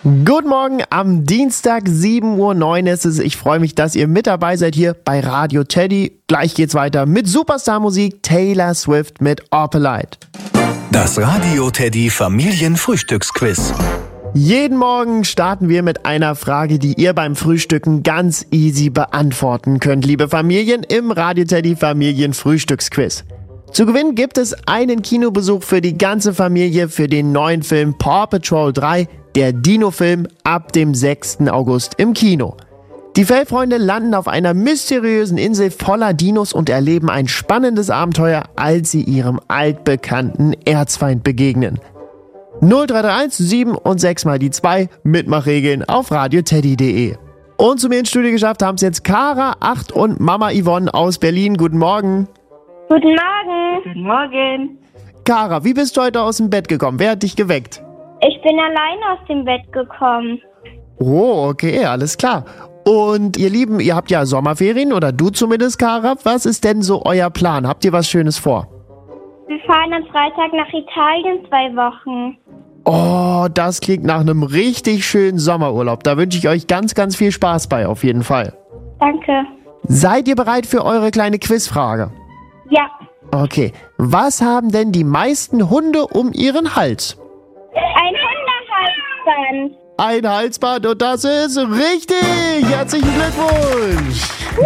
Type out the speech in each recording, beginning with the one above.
Guten Morgen, am Dienstag 7:09 Uhr ist es. Ich freue mich, dass ihr mit dabei seid hier bei Radio Teddy. Gleich geht's weiter mit Superstar-Musik, Taylor Swift mit Opalite. Das Radio Teddy Familienfrühstücksquiz. Jeden Morgen starten wir mit einer Frage, die ihr beim Frühstücken ganz easy beantworten könnt, liebe Familien, im Radio Teddy Familienfrühstücksquiz. Zu gewinnen gibt es einen Kinobesuch für die ganze Familie für den neuen Film Paw Patrol 3, der Dino-Film, ab dem 6. August im Kino. Die Fellfreunde landen auf einer mysteriösen Insel voller Dinos und erleben ein spannendes Abenteuer, als sie ihrem altbekannten Erzfeind begegnen. 0331 7 und 6 mal die 2, Mitmachregeln auf radioteddy.de. Und zu mir ins Studio geschafft haben es jetzt Kara, 8 und Mama Yvonne aus Berlin. Guten Morgen. Guten Morgen. Guten Morgen. Kara, wie bist du heute aus dem Bett gekommen? Wer hat dich geweckt? Ich bin alleine aus dem Bett gekommen. Oh, okay, alles klar. Und ihr Lieben, ihr habt ja Sommerferien, oder du zumindest, Kara. Was ist denn so euer Plan? Habt ihr was Schönes vor? Wir fahren am Freitag nach Italien 2 Wochen. Oh, das klingt nach einem richtig schönen Sommerurlaub. Da wünsche ich euch ganz, ganz viel Spaß bei, auf jeden Fall. Danke. Seid ihr bereit für eure kleine Quizfrage? Ja. Okay. Was haben denn die meisten Hunde um ihren Hals? Ein Hundehalsband. Ein Halsband, und das ist richtig. Herzlichen Glückwunsch.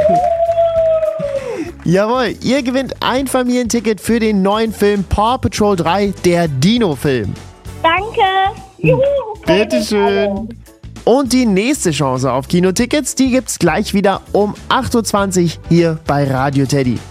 Jawohl, ihr gewinnt ein Familienticket für den neuen Film Paw Patrol 3, der Dino-Film. Danke. Juhu. Bitteschön. Und die nächste Chance auf Kinotickets, die gibt's gleich wieder um 8:20 Uhr hier bei Radio Teddy.